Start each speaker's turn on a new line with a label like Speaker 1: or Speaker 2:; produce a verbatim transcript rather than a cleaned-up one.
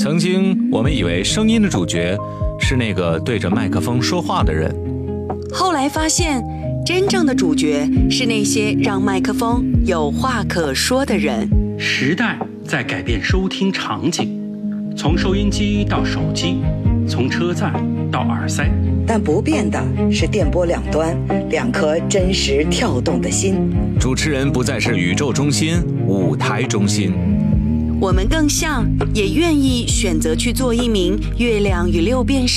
Speaker 1: 曾经我们以为声音的主角是那个对着麦克风说话的人，
Speaker 2: 后来发现真正的主角是那些让麦克风有话可说的人。
Speaker 3: 时代在改变收听场景，从收音机到手机，从车载到耳塞，
Speaker 4: 但不变的是电波两端两颗真实跳动的心。
Speaker 1: 主持人不再是宇宙中心、舞台中心，
Speaker 2: 我们更像，也愿意选择去做一名月亮与六便士